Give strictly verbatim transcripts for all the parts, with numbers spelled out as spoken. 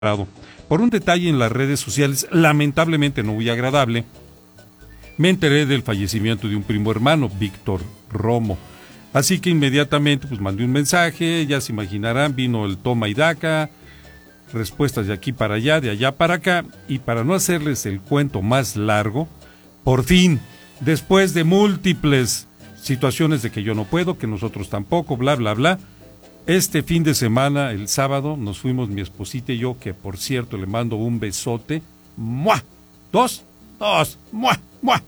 Por un detalle en las redes sociales, lamentablemente no muy agradable, me enteré del fallecimiento de un primo hermano, Víctor Romo. Así que inmediatamente pues mandé un mensaje, ya se imaginarán, vino el toma y daca, respuestas de aquí para allá, de allá para acá, y para no hacerles el cuento más largo, por fin, después de múltiples situaciones de que yo no puedo, que nosotros tampoco, bla, bla, bla, este fin de semana, el sábado, nos fuimos mi esposita y yo, que por cierto le mando un besote, ¡mua! Dos, dos, ¡mua! ¡Mua!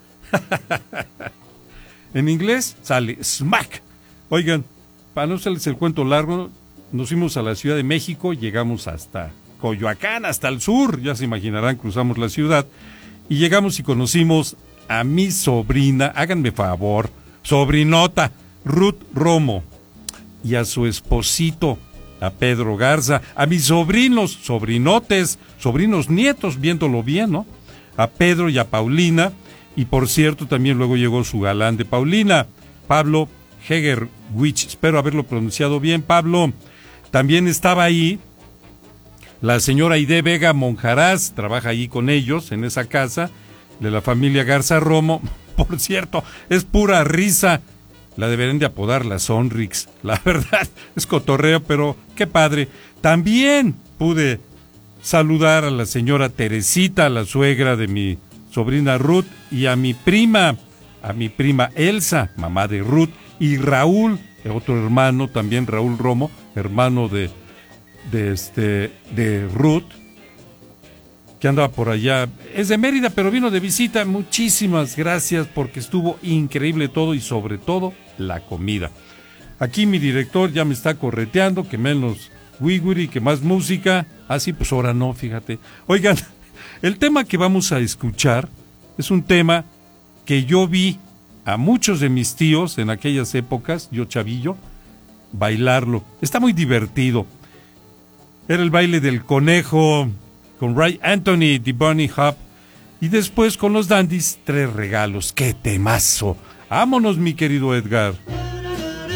En inglés sale smack. Oigan, para no hacerles el cuento largo, nos fuimos a la Ciudad de México, llegamos hasta Coyoacán, hasta el sur, ya se imaginarán, cruzamos la ciudad, y llegamos y conocimos a mi sobrina, háganme favor, sobrinota, Ruth Romo, y a su esposito, a Pedro Garza, a mis sobrinos, sobrinotes, sobrinos nietos, viéndolo bien, ¿no? A Pedro y a Paulina, y por cierto también luego llegó su galán de Paulina, Pablo Hegerwich, espero haberlo pronunciado bien, Pablo. También estaba ahí la señora Aide Vega Monjaraz, trabaja ahí con ellos, en esa casa, de la familia Garza Romo, por cierto, es pura risa. La deberían de apodar la Sonrix, la verdad, es cotorreo, pero qué padre. También pude saludar a la señora Teresita, la suegra de mi sobrina Ruth, y a mi prima, a mi prima Elsa, mamá de Ruth, y Raúl, otro hermano, también Raúl Romo, hermano de, de, este, de Ruth, que andaba por allá, es de Mérida, pero vino de visita. Muchísimas gracias porque estuvo increíble todo y sobre todo la comida. Aquí mi director ya me está correteando, que menos wiguri, que más música. Ah, sí, pues ahora no, fíjate. Oigan, el tema que vamos a escuchar es un tema que yo vi a muchos de mis tíos en aquellas épocas, yo chavillo, bailarlo. Está muy divertido. Era el baile del conejo con Ray Anthony, The Bunny Hop, y después con los Dandies, Tres Regalos. ¡Qué temazo! ¡Vámonos, mi querido Edgar!